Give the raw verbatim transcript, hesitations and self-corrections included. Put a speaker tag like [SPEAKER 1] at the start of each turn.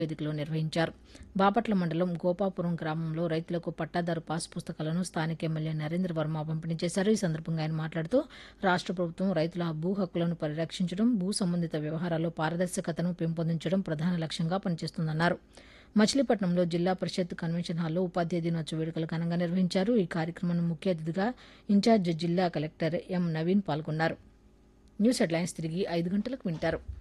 [SPEAKER 1] వేదికలో నిర్వహించారు. బాపట్ల మండలం గోపాపురం గ్రామంలో రైతులకు పట్టాదారు పాస్ పుస్తకాలను స్థానిక ఎమ్మెల్యే నరేంద్ర వర్మ పంపిణీ చేశారు. ఈ సందర్భంగా ఆయన మాట్లాడుతూ రాష్ట్ర ప్రభుత్వం రైతుల భూ హక్కులను పరిరక్షించడం, భూ సంబంధిత వ్యవహారాల్లో పారదర్శకతను పెంపొందించడం ప్రధాన లక్ష్యంగా పనిచేస్తుందన్నారు. మచిలీపట్నంలో జిల్లా పరిషత్ కన్వెన్షన్ హాల్లో ఉపాధ్యాయ దినోత్సవ వేడుకలు ఘనంగా నిర్వహించారు. ఈ కార్యక్రమంలో ముఖ్య అతిథిగా ఇన్ఛార్జ్ జిల్లా కలెక్టర్ ఎం నవీన్ పాల్గొన్నారు. న్యూస్ హెడ్లైన్స్ తిరిగి ఐదు గంటలకు వింటారు.